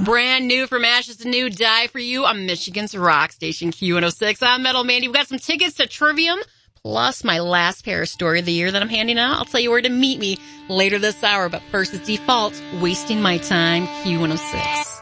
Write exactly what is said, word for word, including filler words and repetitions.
Brand new from Ashes to New, Die For You on Michigan's Rock Station Q one oh six. I'm Metal Mandy. We've got some tickets to Trivium, plus my last pair of Story of the Year that I'm handing out. I'll tell you where to meet me later this hour, but first is Default, Wasting My Time, Q one oh six.